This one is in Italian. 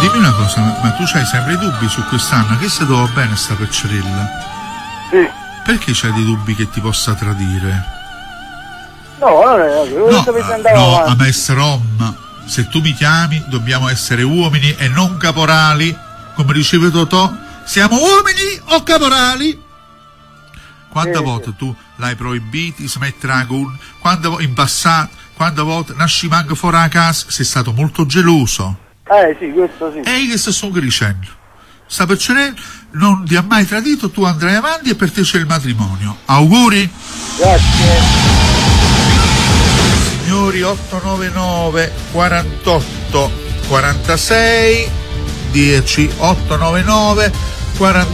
dimmi una cosa, ma tu c'hai sempre i dubbi su quest'Anna, che se va bene sta peccerella? Sì. Perché c'hai dei dubbi che ti possa tradire? No, a Mess Rom, se tu mi chiami dobbiamo essere uomini e non caporali, come diceva Totò, siamo uomini o caporali? Quante volte tu l'hai proibito, smetterà con, quando in passato, quante volte nasci manco fuori a casa, sei stato molto geloso. Sì, questo sì. E io che sto dicendo? Sta peccerella non ti ha mai tradito, tu andrai avanti e per te c'è il matrimonio. Auguri! Grazie. Signori, 899 48 46 10 899 48